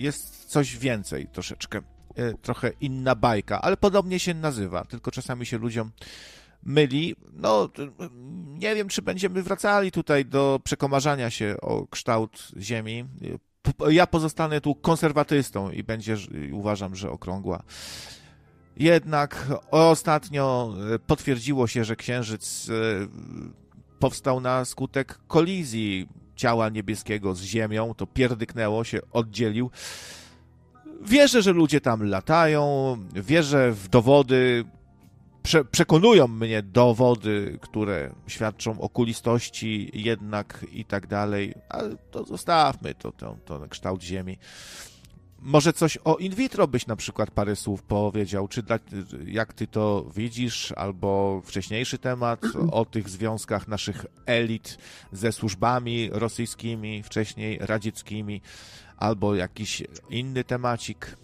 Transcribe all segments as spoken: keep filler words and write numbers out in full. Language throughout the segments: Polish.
jest coś więcej troszeczkę, trochę inna bajka, ale podobnie się nazywa, tylko czasami się ludziom myli. No, nie wiem, czy będziemy wracali tutaj do przekomarzania się o kształt Ziemi. Ja pozostanę tu konserwatystą i będzie, uważam, że okrągła. Jednak ostatnio potwierdziło się, że Księżyc powstał na skutek kolizji ciała niebieskiego z Ziemią, to pierdyknęło się, oddzielił. Wierzę, że ludzie tam latają, wierzę w dowody, prze, przekonują mnie dowody, które świadczą o kulistości jednak i tak dalej, ale to zostawmy to, to, to kształt Ziemi. Może coś o in vitro byś na przykład parę słów powiedział, czy dla, jak ty to widzisz, albo wcześniejszy temat o tych związkach naszych elit ze służbami rosyjskimi, wcześniej radzieckimi, albo jakiś inny temacik.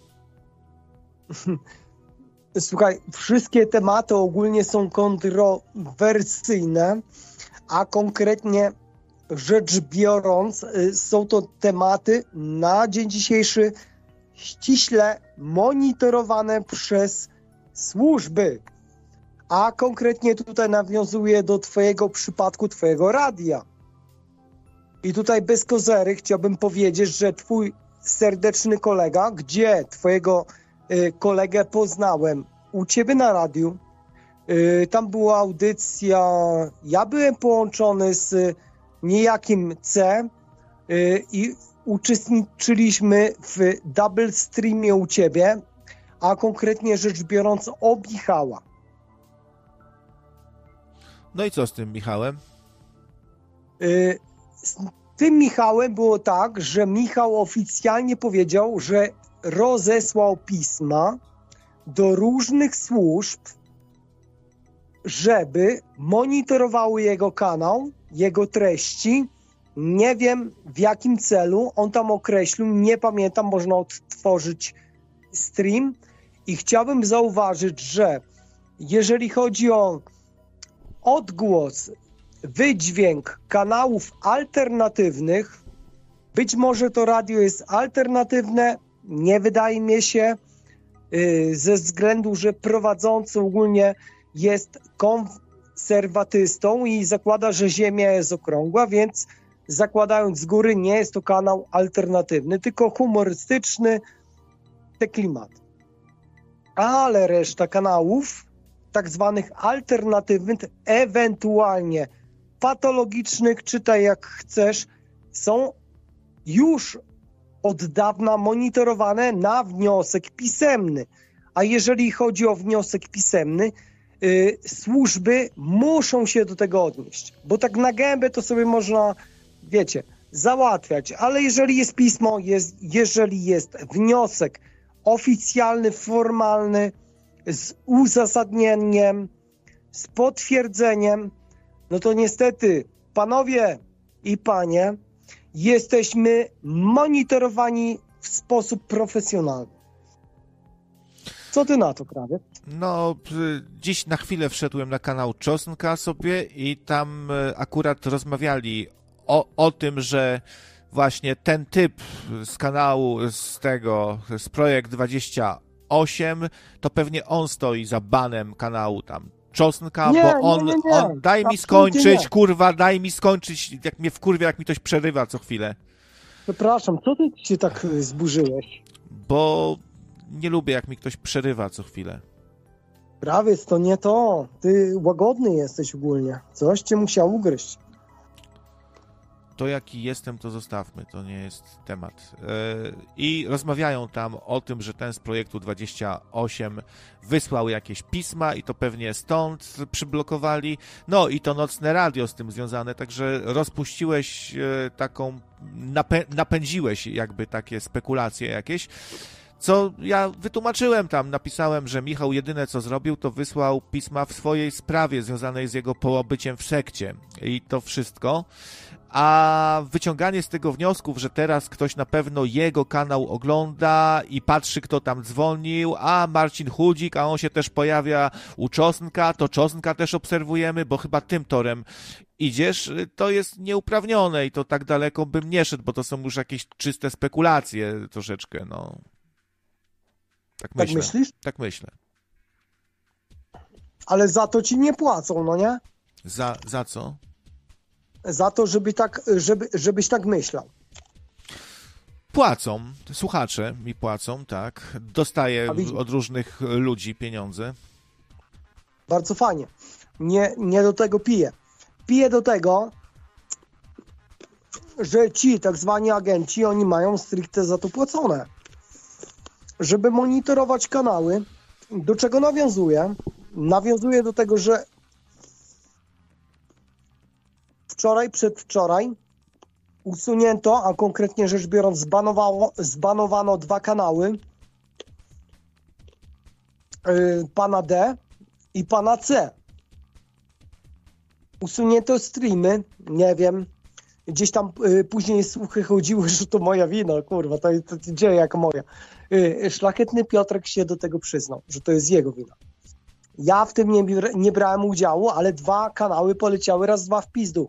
Słuchaj, wszystkie tematy ogólnie są kontrowersyjne, a konkretnie rzecz biorąc są to tematy na dzień dzisiejszy ściśle monitorowane przez służby, a konkretnie tutaj nawiązuję do twojego przypadku, twojego radia. I tutaj bez kozery chciałbym powiedzieć, że twój serdeczny kolega, gdzie twojego y, kolegę poznałem u ciebie na radiu, y, tam była audycja, ja byłem połączony z niejakim C y, i uczestniczyliśmy w double streamie u ciebie, a konkretnie rzecz biorąc o Michała. No i co z tym Michałem? Y, z tym Michałem było tak, że Michał oficjalnie powiedział, że rozesłał pisma do różnych służb, żeby monitorowały jego kanał, jego treści. Nie wiem w jakim celu, on tam określił, nie pamiętam, można odtworzyć stream i chciałbym zauważyć, że jeżeli chodzi o odgłos, wydźwięk kanałów alternatywnych, być może to radio jest alternatywne, nie wydaje mi się, yy, ze względu, że prowadzący ogólnie jest konserwatystą i zakłada, że Ziemia jest okrągła, więc zakładając z góry, nie jest to kanał alternatywny, tylko humorystyczny, te klimaty. Ale reszta kanałów, tak zwanych alternatywnych, ewentualnie patologicznych, czytaj jak chcesz, są już od dawna monitorowane na wniosek pisemny. A jeżeli chodzi o wniosek pisemny, yy, służby muszą się do tego odnieść, bo tak na gębę to sobie można, wiecie, załatwiać, ale jeżeli jest pismo, jest, jeżeli jest wniosek oficjalny, formalny, z uzasadnieniem, z potwierdzeniem, no to niestety, panowie i panie, jesteśmy monitorowani w sposób profesjonalny. Co ty na to, Krawiec? No, dziś na chwilę wszedłem na kanał Czosnka sobie i tam akurat rozmawiali o, o tym, że właśnie ten typ z kanału, z tego, z Projekt dwadzieścia osiem, to pewnie on stoi za banem kanału tam Czosnka, nie, bo on, nie, nie, nie. on daj mi skończyć, nie. kurwa, daj mi skończyć, jak mnie wkurwia, jak mi ktoś przerywa co chwilę. Przepraszam, co ty się tak zburzyłeś? Bo nie lubię, jak mi ktoś przerywa co chwilę. Krawiec, to nie to. Ty łagodny jesteś ogólnie. Coś cię musiał ugryźć. To jaki jestem, to zostawmy, to nie jest temat. I rozmawiają tam o tym, że ten z Projektu dwadzieścia osiem wysłał jakieś pisma i to pewnie stąd przyblokowali. No i to nocne radio z tym związane, także rozpuściłeś taką, napę- napędziłeś jakby takie spekulacje jakieś, co ja wytłumaczyłem tam, napisałem, że Michał jedyne co zrobił, to wysłał pisma w swojej sprawie związanej z jego pobyciem w sekcie i to wszystko. A wyciąganie z tego wniosków, że teraz ktoś na pewno jego kanał ogląda i patrzy, kto tam dzwonił, a Marcin Chudzik, a on się też pojawia u Czosnka, to Czosnka też obserwujemy, bo chyba tym torem idziesz, to jest nieuprawnione i to tak daleko bym nie szedł, bo to są już jakieś czyste spekulacje troszeczkę, no. Tak myślę. Tak myślisz? Tak myślę. Ale za to ci nie płacą, no nie? Za, za co? Za to, żeby tak, żeby, żebyś tak myślał. Płacą, słuchacze mi płacą, tak. Dostaję widzisz? od różnych ludzi pieniądze. Bardzo fajnie. Nie, nie do tego piję. Piję do tego, że ci tak zwani agenci, oni mają stricte za to płacone. Żeby monitorować kanały, do czego nawiązuję? Nawiązuję do tego, że wczoraj, przedwczoraj usunięto, a konkretnie rzecz biorąc zbanowało, zbanowano dwa kanały yy, pana D i pana C. Usunięto streamy, nie wiem, gdzieś tam y, później słuchy chodziły, że to moja wina, kurwa, to, to, to dzieje jak moja. Y, szlachetny Piotrek się do tego przyznał, że to jest jego wina. Ja w tym nie, nie brałem udziału, ale dwa kanały poleciały raz, dwa w pizdu.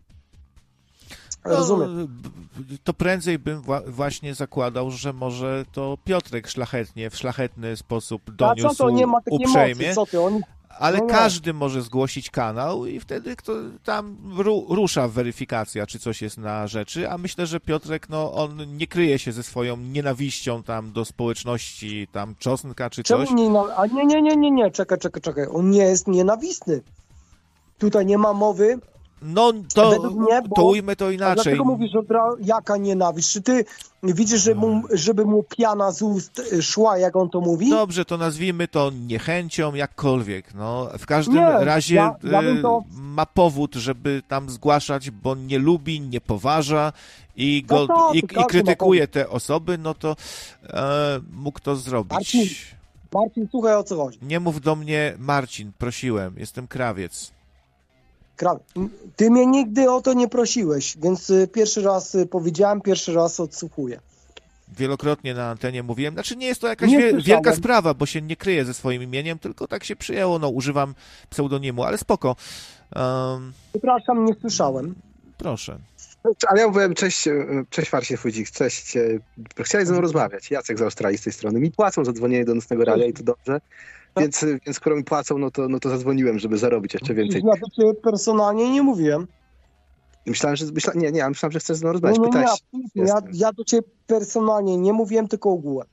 Rozumiem. No, to prędzej bym wła- właśnie zakładał, że może to Piotrek szlachetnie, w szlachetny sposób doniósł A co to nie ma takiej uprzejmie. mocy, co ty, oni... Ale No nie. każdy może zgłosić kanał i wtedy kto tam ru, rusza weryfikacja, czy coś jest na rzeczy, a myślę, że Piotrek, no on nie kryje się ze swoją nienawiścią tam do społeczności, tam czosnka czy coś. Czemu nie, a nie, nie, nie, nie, nie, czekaj, czekaj, czekaj, on nie jest nienawistny. Tutaj nie ma mowy. No to, Według mnie, bo- to ujmę to A inaczej. dlaczego mówisz, że dra- jaka nienawiść? Czy ty widzisz, żeby mu, żeby mu piana z ust y, szła, jak on to mówi? Dobrze, to nazwijmy to niechęcią, jakkolwiek. No, w każdym Nie, razie ja- ja bym to- y, ma powód, żeby tam zgłaszać, bo nie lubi, nie poważa i, go, No to, i, to i każdy ma krytykuje te osoby, no to e, mógł to zrobić. Marcin. Marcin, słuchaj, o co chodzi. Nie mów do mnie Marcin, prosiłem, jestem krawiec. Kraw, ty mnie nigdy o to nie prosiłeś, więc y, pierwszy raz y, powiedziałem, pierwszy raz odsłuchuję. Wielokrotnie na antenie mówiłem, znaczy nie jest to jakaś Nie wie, słyszałem. wielka sprawa, bo się nie kryję ze swoim imieniem, tylko tak się przyjęło, no używam pseudonimu, ale spoko. Um, Przepraszam, nie słyszałem. proszę. Ale ja mówiłem, cześć, e, cześć Marcin Chudzik, cześć. e, Chciałeś ze mną rozmawiać. Jacek z Australii z tej strony. Mi płacą za dzwonienie do Nocnego Radia i to dobrze. Więc, e, więc skoro mi płacą, no to, no to zadzwoniłem, żeby zarobić jeszcze więcej. Ja do ciebie personalnie nie mówiłem. Myślałem, że myśla, nie, nie, ja myślałem, że chcesz ze mną No, rozmawiać. no, nie, Pytałeś. absolutnie. ja, Jestem. ja do ciebie personalnie nie mówiłem, tylko ogółem.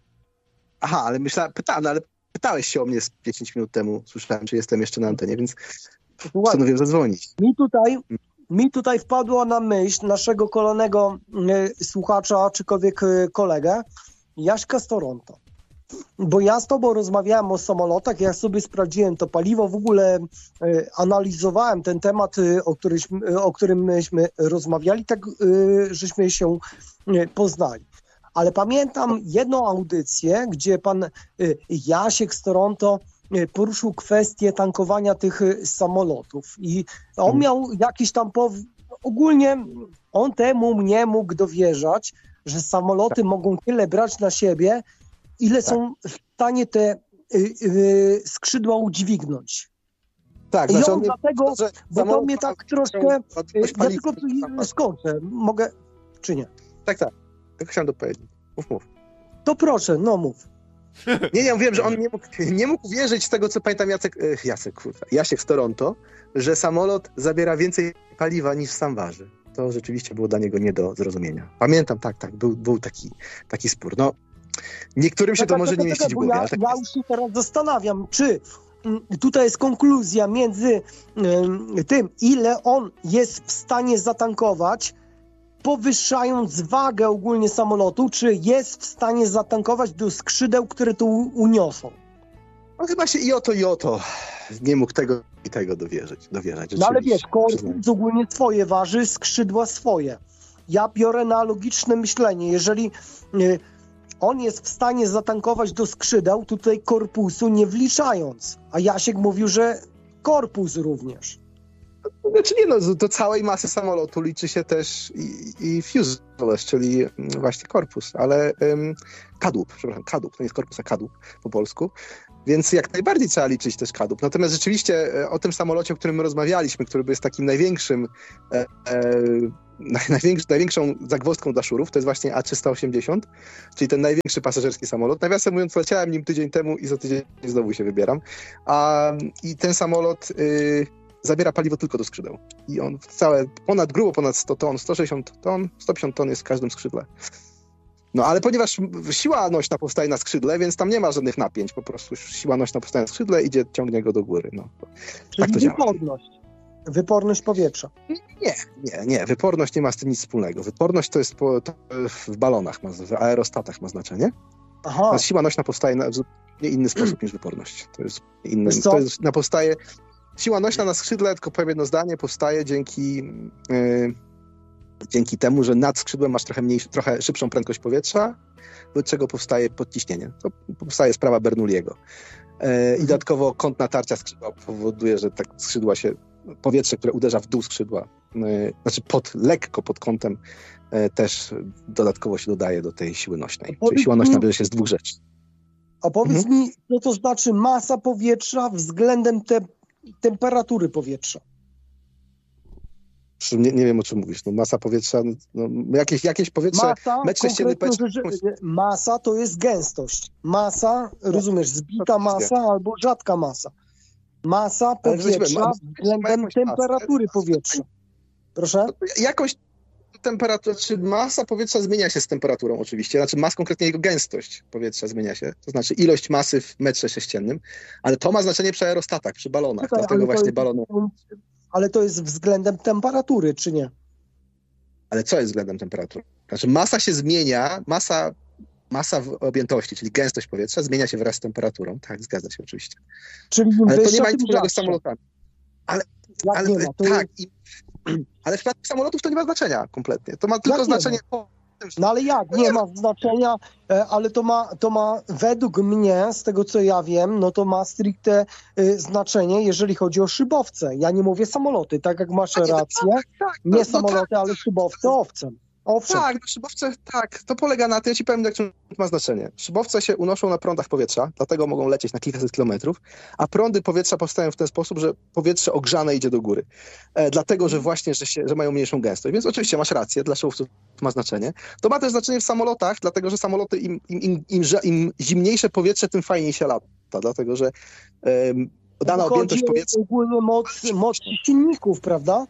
Aha, ale myślałem, pytałem, no, ale pytałeś się o mnie z dziesięć minut temu. Słyszałem, czy jestem jeszcze na antenie, więc Słuchaj, postanowiłem zadzwonić. mi tutaj, mi tutaj wpadła na myśl naszego kolejnego y, słuchacza, czykolwiek y, kolegę, Jaśka z Toronto. Bo ja z tobą rozmawiałem o samolotach, ja sobie sprawdziłem to paliwo, w ogóle y, analizowałem ten temat, y, o, któryśmy, y, o którym myśmy rozmawiali, tak y, żeśmy się y, poznali. Ale pamiętam jedną audycję, gdzie pan y, Jasiek z Toronto y, poruszył kwestię tankowania tych y, samolotów i on miał jakiś tam pow... ogólnie on temu nie mógł dowierzać, że samoloty mogą tyle brać na siebie, ile są w stanie te y, y, skrzydła udźwignąć. Tak, I znaczy on on nie- dlatego, że bo to samolot mnie ma tak troszkę... większą y, odporność Ja paliwa tylko niż tu samolot. skończę. Mogę, czy nie? Tak, tak. Tylko chciałem dopowiedzieć. Mów, mów. To proszę, no mów. Nie, nie, wiem, że on nie mógł, nie mógł wierzyć z tego, co pamiętam Jacek, e, Jacek, kurwa, Jasiek z Toronto, że samolot zabiera więcej paliwa niż sam waży. To rzeczywiście było dla niego nie do zrozumienia. Pamiętam, tak, tak, był, był taki, taki spór. No, niektórym się to Czekaj, może nie czekaj, mieścić w bo głowie, ja, ale tak ja jest. już się teraz zastanawiam, czy mm, tutaj jest konkluzja między ym, tym, ile on jest w stanie zatankować, powyższając wagę ogólnie samolotu, czy jest w stanie zatankować do skrzydeł, które tu uniosą. No chyba się i o to, i o to nie mógł tego i tego dowierzyć. dowierzać No ale rzeczywiście, wiesz, przyznaję. korpus ogólnie swoje waży, skrzydła swoje. Ja biorę na logiczne myślenie. Jeżeli y, on jest w stanie zatankować do skrzydeł, tutaj korpusu nie wliczając. A Jasiek mówił, że korpus również. Znaczy nie, no, do całej masy samolotu liczy się też i, i fuselage, czyli właśnie korpus, ale um, kadłub, przepraszam, kadłub, to nie jest korpus, a kadłub po polsku, więc jak najbardziej trzeba liczyć też kadłub. Natomiast rzeczywiście o tym samolocie, o którym my rozmawialiśmy, który jest takim największym, e, e, największy, największą zagwozdką dla szurów, to jest właśnie A trzysta osiemdziesiąt, czyli ten największy pasażerski samolot. Nawiasem mówiąc, leciałem nim tydzień temu i za tydzień znowu się wybieram. A, i ten samolot y, zabiera paliwo tylko do skrzydeł. I on całe, ponad, grubo ponad sto ton, sto sześćdziesiąt ton, sto pięćdziesiąt ton jest w każdym skrzydle. No ale ponieważ siła nośna powstaje na skrzydle, więc tam nie ma żadnych napięć, po prostu siła nośna powstaje na skrzydle, idzie, ciągnie go do góry. No. Czyli tak to działa. wyporność. Wyporność powietrza. Nie, nie, nie. Wyporność nie ma z tym nic wspólnego. Wyporność to jest po, to w balonach, ma, w aerostatach ma znaczenie. Aha. Natomiast siła nośna powstaje na zupełnie inny sposób niż wyporność. To jest inny. To jest, na powstaje, siła nośna na skrzydle, tylko powiem jedno zdanie, powstaje dzięki, yy, dzięki temu, że nad skrzydłem masz trochę mniejszy, trochę szybszą prędkość powietrza, wobec czego powstaje podciśnienie. To powstaje sprawa Bernoulliego. Yy, I dodatkowo kąt natarcia skrzydła powoduje, że tak skrzydła się, powietrze, które uderza w dół skrzydła, yy, znaczy pod, lekko pod kątem, yy, też dodatkowo się dodaje do tej siły nośnej. Czyli siła nośna bierze się z dwóch rzeczy. A powiedz mhm. mi, co to znaczy masa powietrza względem te, temperatury powietrza? Nie, nie wiem, o czym mówisz. No, masa powietrza, no, jakieś, jakieś powietrze... Masa, metr sześcienny konkretnie, że, masa to jest gęstość. Masa, rozumiesz, zbita masa albo rzadka masa. Masa powietrza względem temperatury powietrza. Proszę? Jakoś temperatura, czy masa powietrza zmienia się z temperaturą oczywiście, znaczy mas konkretnie jego gęstość powietrza zmienia się, to znaczy ilość masy w metrze sześciennym, ale to ma znaczenie przy aerostatach, przy balonach, Czekaj, dlatego właśnie jest, balony... Ale to jest względem temperatury, czy nie? Ale co jest względem temperatury? Znaczy masa się zmienia, masa, masa w objętości, czyli gęstość powietrza zmienia się wraz z temperaturą, tak, zgadza się oczywiście. Czyli ale to nie wyższa, ma nic wspólnego z rzadsze. samolotami. Ale, Jak ale nie ma, to tak, jest... i, ale w przypadku samolotów to nie ma znaczenia kompletnie. To ma tylko Jak znaczenie po tym, że... No ale jak? Nie ma znaczenia, e, ale to ma, to ma według mnie, z tego co ja wiem, no to ma stricte y, znaczenie, jeżeli chodzi o szybowce. Ja nie mówię samoloty, tak jak masz nie, rację. tak, tak, nie no, samoloty, no, tak, ale szybowce owcem. Owszem. Tak, no, szybowce, tak, to polega na tym, ja ci powiem, jak to ma znaczenie. Szybowce się unoszą na prądach powietrza, dlatego mogą lecieć na kilkaset kilometrów, a prądy powietrza powstają w ten sposób, że powietrze ogrzane idzie do góry. E, dlatego, że właśnie, że, się, że mają mniejszą gęstość. Więc oczywiście masz rację, dla szybowców ma znaczenie. To ma też znaczenie w samolotach, dlatego, że samoloty, im, im, im, im, im zimniejsze powietrze, tym fajniej się lata. Dlatego, że um, dana objętość powietrza... Chodzi ogólnie moc, moc silników, prawda?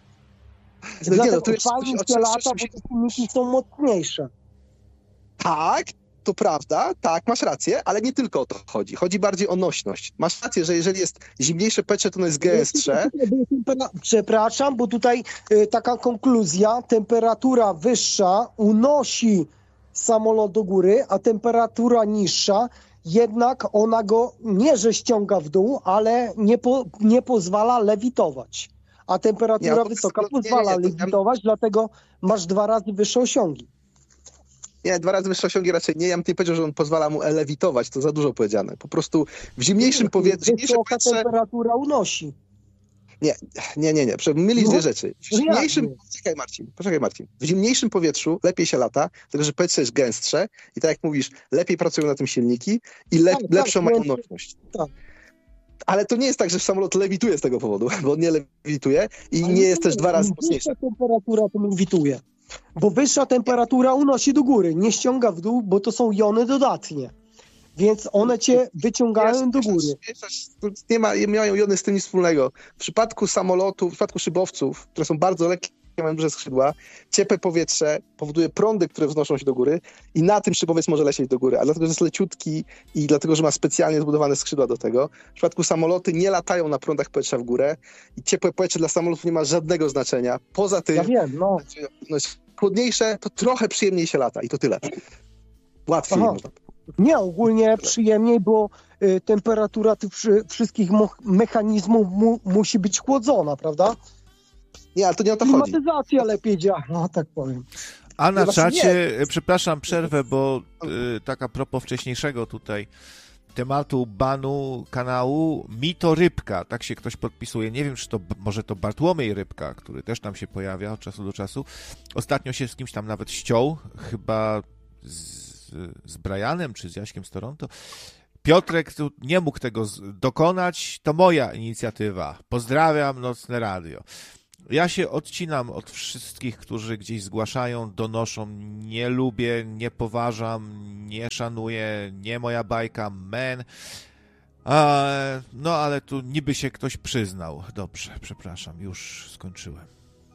No Dlatego nie, no to jest fajnie się lata, bo te silniki są mocniejsze. Tak, to prawda, tak, masz rację, ale nie tylko o to chodzi. Chodzi bardziej o nośność. Masz rację, że jeżeli jest zimniejsze powietrze, to ono jest gęstsze. Przepraszam, bo tutaj y, taka konkluzja, temperatura wyższa unosi samolot do góry, a temperatura niższa jednak ona go nie, że ściąga w dół, ale nie, po, nie pozwala lewitować. A temperatura nie, wysoka nie, pozwala nie, nie, to lewitować, ja... dlatego masz dwa razy wyższe osiągi. Nie, dwa razy wyższe osiągi raczej nie. Ja bym nie powiedział, że on pozwala mu lewitować, to za dużo powiedziane. Po prostu w zimniejszym powietrzu... Wysoka powietrze... temperatura unosi. Nie, nie, nie, nie. Mylisz no, dwie rzeczy. W zimniejszym... Poczekaj Marcin, poczekaj Marcin. W zimniejszym powietrzu lepiej się lata, dlatego że powietrze jest gęstsze i tak jak mówisz, lepiej pracują na tym silniki i le... tak, lepszą tak, mają nośność. Tak. Ale to nie jest tak, że samolot lewituje z tego powodu, bo on nie lewituje i nie jest też dwa razy mocniejszy. Wyższa temperatura to lewituje, bo wyższa temperatura unosi do góry, nie ściąga w dół, bo to są jony dodatnie. Więc one cię wyciągają do góry. Nie ma, nie mają jony z tym nic wspólnego. W przypadku samolotów, w przypadku szybowców, które są bardzo lekkie, mają duże skrzydła, ciepłe powietrze powoduje prądy, które wznoszą się do góry i na tym szybowiec może lecieć do góry, a dlatego, że jest leciutki i dlatego, że ma specjalnie zbudowane skrzydła do tego. W przypadku samoloty nie latają na prądach powietrza w górę i ciepłe powietrze dla samolotów nie ma żadnego znaczenia. Poza tym, ja wiem, no. no jest chłodniejsze, to trochę przyjemniej się lata i to tyle. Łatwiej Aha. można. Nie, ogólnie przyjemniej, bo y, temperatura tych przy, wszystkich mo- mechanizmów mu, musi być chłodzona, prawda? Nie, ale to nie o to chodzi. Klimatyzacja lepiej działa, no tak powiem. A na no czacie, nie. przepraszam, przerwę, bo y, tak a propos wcześniejszego tutaj tematu banu kanału Mito Rybka, tak się ktoś podpisuje. Nie wiem, czy to może to Bartłomiej Rybka, który też tam się pojawia od czasu do czasu. Ostatnio się z kimś tam nawet ściął, chyba z, z Brianem czy z Jaśkiem z Toronto. Piotrek tu nie mógł tego dokonać, to moja inicjatywa. Pozdrawiam, Nocne Radio. Ja się odcinam od wszystkich, którzy gdzieś zgłaszają, donoszą, nie lubię, nie poważam, nie szanuję, nie moja bajka, men. A, no ale tu niby się ktoś przyznał. Dobrze, przepraszam, już skończyłem.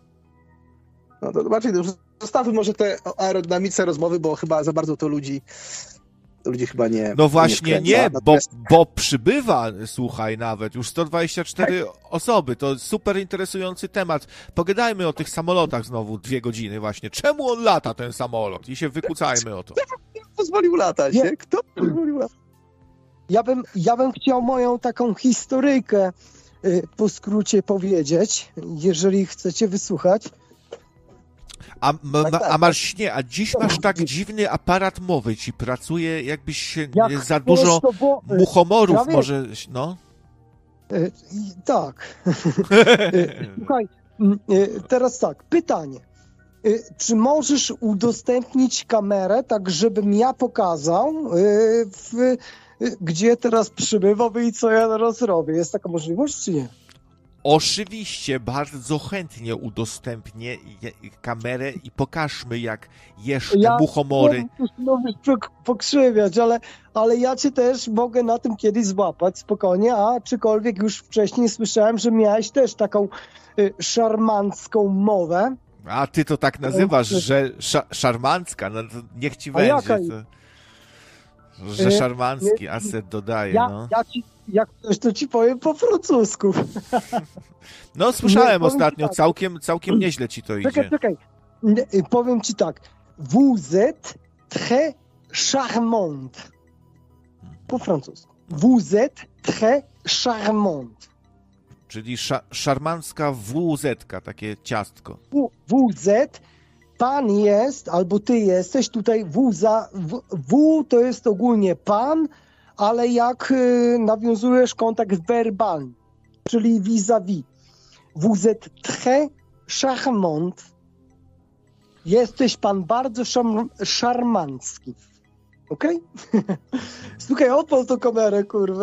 No to bardziej już zostawmy może te aerodynamiczne rozmowy, bo chyba za bardzo to ludzi to ludzi chyba nie... No właśnie nie, nie, bo, bo, bo przybywa, słuchaj, nawet już sto dwadzieścia cztery tak. osoby, to super interesujący temat. Pogadajmy o tych samolotach znowu dwie godziny właśnie. Czemu on lata, ten samolot? I się wykucajmy o to. Kto pozwolił latać, nie? Kto pozwolił latać? Ja bym, ja bym chciał moją taką historyjkę y, po skrócie powiedzieć, jeżeli chcecie wysłuchać. A, m, a masz nie, a dziś masz tak dziwny aparat mowy, ci pracuje, jakbyś się Jak za dużo to, bo, muchomorów prawie, może, no? Y, i, tak. y, słuchaj, y, teraz tak, pytanie. Y, czy możesz udostępnić kamerę, tak żebym ja pokazał, y, w, y, gdzie teraz przybywam i co ja teraz robię? Jest taka możliwość, czy nie? Oczywiście, bardzo chętnie udostępnię kamerę i pokażmy, jak jesz te Ja muchomory. Lubisz pokrzywiać, ale, ale ja cię też mogę na tym kiedyś złapać spokojnie, a aczkolwiek już wcześniej słyszałem, że miałeś też taką y, szarmancką mowę. A ty to tak nazywasz, że sza, szarmancka, no to niech ci A będzie. jaka? To, że szarmancki, aset dodaje, ja, no. Ja ci, jak coś, to ci powiem po francusku. No, słyszałem Nie, ostatnio, tak. całkiem, całkiem nieźle ci to idzie. Czekaj, czekaj. Nie, powiem ci tak. Vous êtes très charmante. Po francusku. Vous êtes très charmante. Czyli sza, szarmancka wuzetka, takie ciastko. Vous êtes, pan jest, albo ty jesteś, tutaj vous, za, w, w to jest ogólnie pan, ale jak y, nawiązujesz kontakt werbalny, czyli vis-a-vis. Vous êtes très charmante. Jesteś pan bardzo szarm, szarmancki. Okej? Okay? Słuchaj, odpal tą kamerę, kurwa.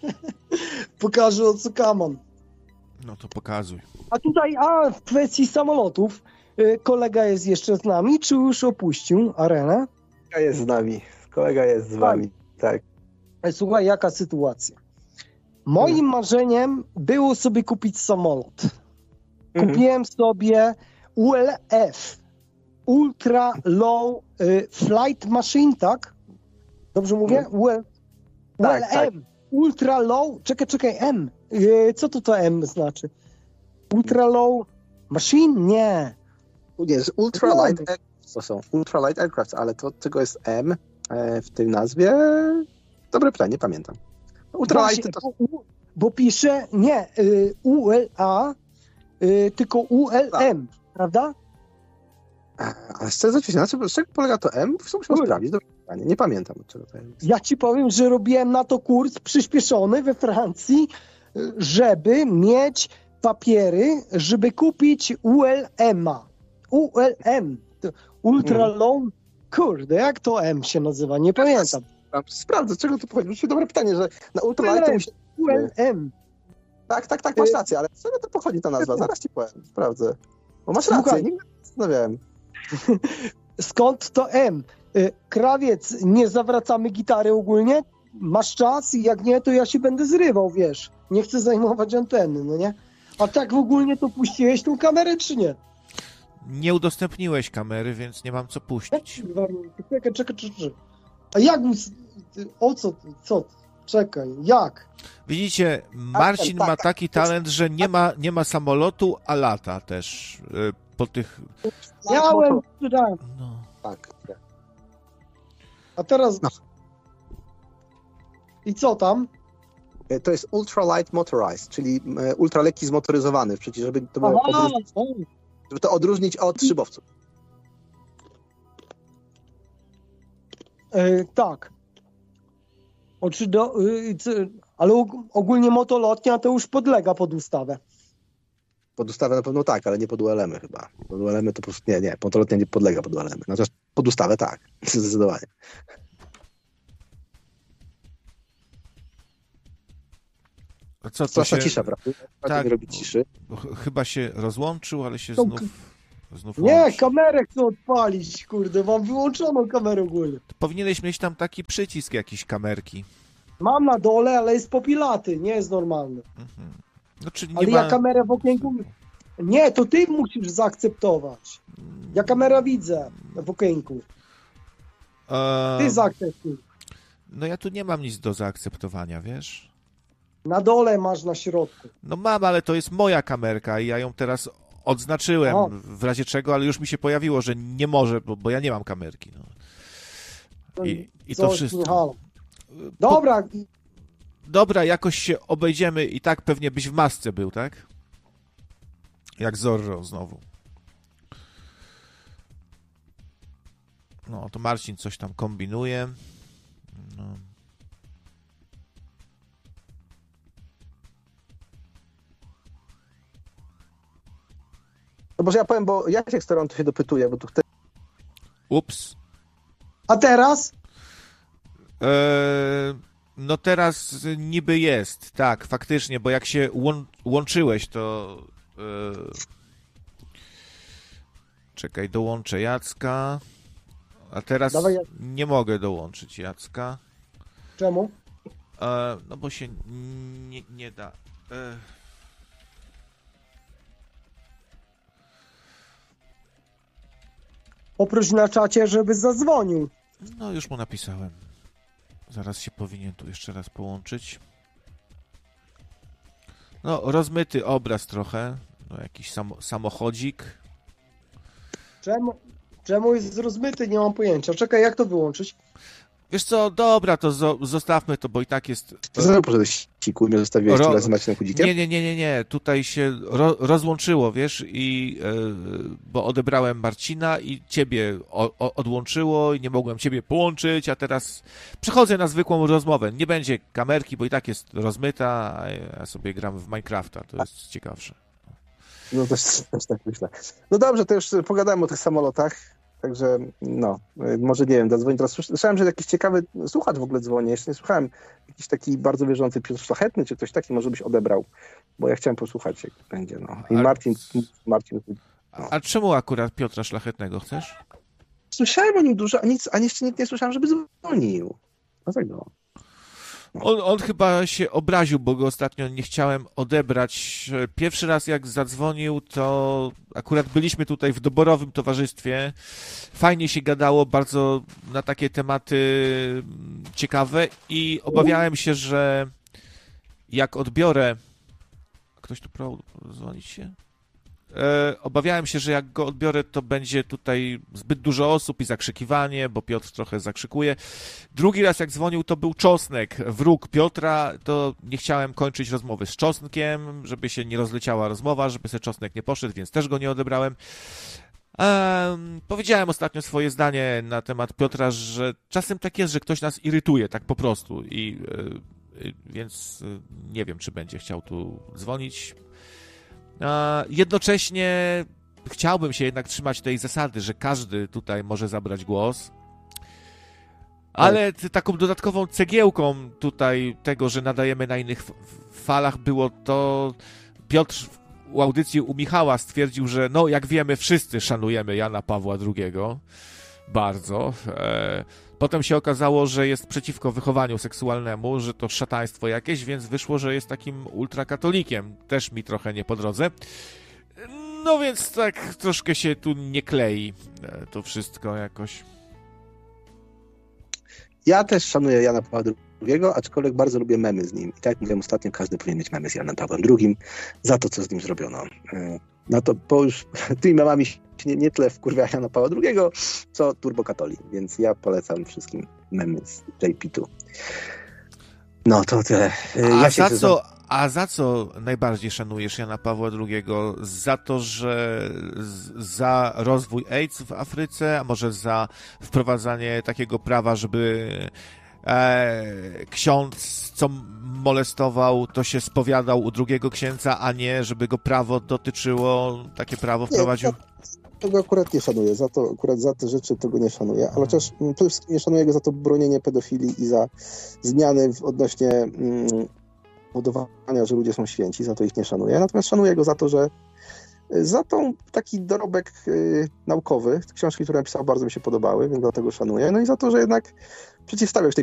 Pokażę, o co kaman. No to pokazuj. A tutaj, a w kwestii samolotów, y, kolega jest jeszcze z nami, czy już opuścił arenę? Kolega jest z nami. Kolega jest z wami, tak. Słuchaj, jaka sytuacja. Moim hmm. marzeniem było sobie kupić samolot. Kupiłem hmm. sobie U L F, Ultra Low y, Flight Machine, tak? Dobrze mówię? U L, tak, U L M, tak. Ultra Low, czekaj, czekaj, M. Y, co to to M znaczy? Ultra Low Machine? Nie. Nie, Ultra Light Aircraft to są. Ultra Light Aircraft, ale to czego jest M e, w tej nazwie? Dobre pytanie, nie pamiętam. Ultra Właśnie, Light to... bo, bo pisze, nie, y, U L A, y, tylko U L M, tak. Prawda? Ale szczerze mówiąc, na czego polega to M? Musimy sprawdzić. Dobre pytanie, nie pamiętam, od czego to jest. Ja ci powiem, że robiłem na to kurs przyspieszony we Francji, żeby mieć papiery, żeby kupić U L M-a. U L M. Ultra hmm. Low. Kurde, jak to M się nazywa? Nie pamiętam. Sprawdzę, czego to pochodzi. Oczywiście dobre pytanie, że na Ultra Light to musi... U L M. Tak, tak, tak, masz rację, ale z czego to pochodzi ta nazwa? Zaraz ci powiem, sprawdzę. Bo masz rację, Słuchaj. nigdy nie zastanawiałem. Skąd to M? Krawiec, nie zawracamy gitary ogólnie? Masz czas i jak nie, to ja się będę zrywał, wiesz. Nie chcę zajmować anteny, no nie? A tak w ogóle to puściłeś tą kamerę, czy nie? Nie udostępniłeś kamery, więc nie mam co puścić. Czekaj, czekaj, czekaj. A jak... O co? Co? Czekaj, jak? Widzicie, Marcin ma taki talent, że nie ma, nie ma samolotu, a lata też yy, po tych... Miałem, no. Tak. A teraz... No. I co tam? To jest Ultra Light Motorized, czyli ultralekki zmotoryzowany, przecież żeby to, było Aha, odróżnić, żeby to odróżnić od szybowców. Yy, tak. Oczy do, y, c- ale og- ogólnie motolotnia to już podlega pod ustawę. Pod ustawę na pewno tak, ale nie pod U L M-y chyba. Pod U L M-y to po prostu nie, nie, motolotnia nie podlega pod U L M-y. Natomiast pod ustawę tak, zdecydowanie. A co, to Straszna się... cisza, prawda? Tak, Nie robi ciszy. bo ch- chyba się rozłączył, ale się To- znów, znów Nie, łączy. kamerę chcę odpalić, kurde, mam wyłączoną kamerę ogólnie. Powinieneś mieć tam taki przycisk jakiś kamerki. Mam na dole, ale jest popilaty, nie jest normalny. Mhm. No, czyli nie Ale ma... ja kamerę w okienku... Nie, to ty musisz zaakceptować. Ja kamerę widzę w okienku. Ty Eee, zaakceptuj. no ja tu nie mam nic do zaakceptowania, wiesz? Na dole masz na środku. No mam, ale to jest moja kamerka i ja ją teraz odznaczyłem O. w razie czego, ale już mi się pojawiło, że nie może, bo, bo ja nie mam kamerki. No. To I, i to coś wszystko. nie halo. Dobra, Dobra, jakoś się obejdziemy i tak pewnie byś w masce był, tak? Jak Zorro znowu. No, to Marcin coś tam kombinuje. No. No może ja powiem, bo Jasiek z Toronto się dopytuje, bo tu chce... Ups. a teraz? Eee, no teraz niby jest, tak, faktycznie, bo jak się łą- łączyłeś, to... Eee, czekaj, dołączę Jacka. A teraz Dawaj, ja- nie mogę dołączyć Jacka. Czemu? Eee, no bo się nie, nie da. Eee. Poproś na czacie, żeby zadzwonił. No już mu napisałem. Zaraz się powinien tu jeszcze raz połączyć. No, rozmyty obraz trochę. No, jakiś samo, samochodzik. Czemu, czemu jest rozmyty? Nie mam pojęcia. Czekaj, jak to wyłączyć? Wiesz co, dobra, to zo- zostawmy to, bo i tak jest... Znowu poszedłeś ciku i mnie zostawiłeś Ro- tyle z Marcinem Kudzikiem? Nie, nie, nie, nie, nie. Tutaj się ro- rozłączyło, wiesz, i e, bo odebrałem Marcina i ciebie o- o- odłączyło i nie mogłem ciebie połączyć, a teraz przechodzę na zwykłą rozmowę. Nie będzie kamerki, bo i tak jest rozmyta, a ja sobie gram w Minecrafta, to jest ciekawsze. No też, też tak myślę. No dobrze, to już pogadałem o tych samolotach, także no, y, może nie wiem, zadzwonię teraz. Słyszałem, że jakiś ciekawy słuchacz w ogóle dzwoni, jeszcze nie słuchałem. Jakiś taki bardzo wierzący Piotr Szlachetny, czy ktoś taki może byś odebrał, bo ja chciałem posłuchać, jak będzie, no. I Ale- Marcin, Marcin, A, a czemu akurat Piotra Szlachetnego chcesz? słyszałem o nim dużo, a nic, a jeszcze nikt nie słyszałem, żeby dzwonił. Dlatego. On, on chyba się obraził, bo go ostatnio nie chciałem odebrać. Pierwszy raz jak zadzwonił, to akurat byliśmy tutaj w doborowym towarzystwie. Fajnie się gadało, bardzo na takie tematy ciekawe i obawiałem się, że jak odbiorę... Ktoś tu próbował dzwonić się? E, obawiałem się, że jak go odbiorę, to będzie tutaj zbyt dużo osób i zakrzykiwanie, bo Piotr trochę zakrzykuje. Drugi raz jak dzwonił, to był Czosnek, wróg Piotra, to nie chciałem kończyć rozmowy z Czosnkiem, żeby się nie rozleciała rozmowa, żeby sobie Czosnek nie poszedł, więc też go nie odebrałem. Um, powiedziałem ostatnio swoje zdanie na temat Piotra, że czasem tak jest, że ktoś nas irytuje, tak po prostu i y, y, więc y, nie wiem, czy będzie chciał tu dzwonić. A jednocześnie chciałbym się jednak trzymać tej zasady, że każdy tutaj może zabrać głos, ale t- taką dodatkową cegiełką tutaj tego, że nadajemy na innych f- falach było to, Piotr u audycji u Michała stwierdził, że no jak wiemy wszyscy szanujemy Jana Pawła drugiego bardzo. E, potem się okazało, że jest przeciwko wychowaniu seksualnemu, że to szataństwo jakieś, więc wyszło, że jest takim ultrakatolikiem. Też mi trochę nie po drodze. No więc tak troszkę się tu nie klei e, to wszystko jakoś. Ja też szanuję Jana Pawła drugiego, aczkolwiek bardzo lubię memy z nim. I tak jak mówiłem ostatnio, każdy powinien mieć memy z Janem Pawłem drugim za to, co z nim zrobiono. E, Na to, bo już tymi memami się nie, nie tyle wkurwia Jana Pawła drugiego, co turbokatoli. Więc ja polecam wszystkim memy z J P two. No to tyle. E, A ja się za co, a za co najbardziej szanujesz Jana Pawła drugiego? Za to, że z, za rozwój AIDS w Afryce, a może za wprowadzanie takiego prawa, żeby e, ksiądz, co molestował, to się spowiadał u drugiego księdza, a nie, żeby go prawo dotyczyło, takie prawo wprowadził? Nie, tego akurat nie szanuję, za to, akurat za te rzeczy tego nie szanuję, ale chociaż mm, przede wszystkim nie szanuję go za to bronienie pedofilii i za zmiany w- odnośnie mm, budowania, że ludzie są święci, za to ich nie szanuję, natomiast szanuję go za to, że y, za tą taki dorobek y, naukowy, książki, które napisał, bardzo mi się podobały, więc dlatego szanuję, no i za to, że jednak przeciwstawiał się tej